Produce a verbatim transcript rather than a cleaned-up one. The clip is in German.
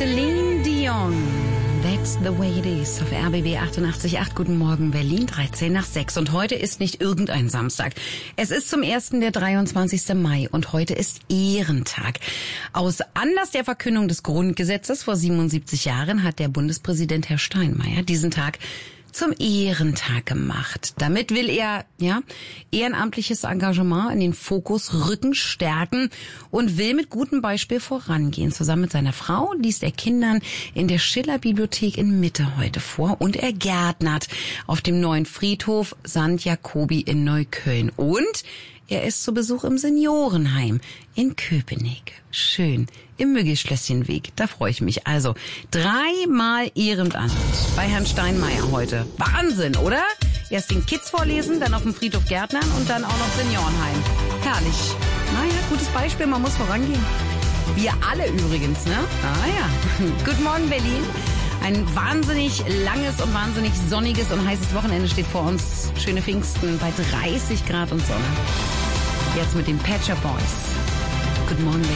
Celine Dion. That's the way it is. Auf R B B achtundachtzig Komma acht. Guten Morgen, Berlin, dreizehn nach sechs. Und heute ist nicht irgendein Samstag. Es ist zum ersten der dreiundzwanzigsten Mai und heute ist Ehrentag. Aus Anlass der Verkündung des Grundgesetzes vor siebenundsiebzig Jahren hat der Bundespräsident Herr Steinmeier diesen Tag zum Ehrentag gemacht. Damit will er, ja, ehrenamtliches Engagement in den Fokus rücken, stärken und will mit gutem Beispiel vorangehen. Zusammen mit seiner Frau liest er Kindern in der Schiller-Bibliothek in Mitte heute vor und er gärtnert auf dem neuen Friedhof Sankt Jakobi in Neukölln. Und er ist zu Besuch im Seniorenheim in Köpenick. Schön. Im Müggelschlösschenweg. Da freue ich mich. Also dreimal Ehrenamt bei Herrn Steinmeier heute. Wahnsinn, oder? Erst den Kids vorlesen, dann auf dem Friedhof Gärtnern und dann auch noch Seniorenheim. Herrlich. Naja, gutes Beispiel, man muss vorangehen. Wir alle übrigens, ne? Ah ja. Guten Morgen, Berlin. Ein wahnsinnig langes und wahnsinnig sonniges und heißes Wochenende steht vor uns. Schöne Pfingsten bei dreißig Grad und Sonne. Jetzt mit den Pet Shop Boys. Guten Morgen, Berlin.